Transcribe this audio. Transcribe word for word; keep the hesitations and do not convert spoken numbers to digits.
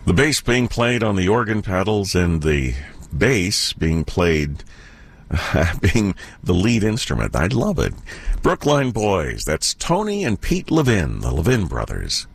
The bass being played on the organ pedals and the bass being played, uh, being the lead instrument. I love it. Brookline Boys, that's Tony and Pete Levin, the Levin brothers.